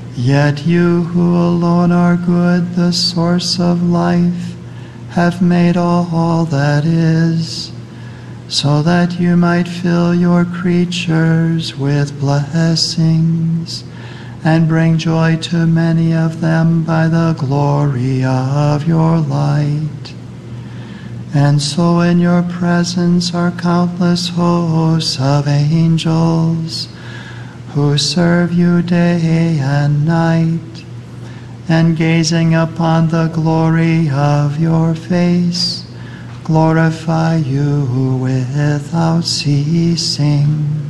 Yet you who alone are good, the source of life, have made all that is, so that you might fill your creatures with blessings, and bring joy to many of them by the glory of your light. And so in your presence are countless hosts of angels, who serve you day and night, and gazing upon the glory of your face, glorify you without ceasing.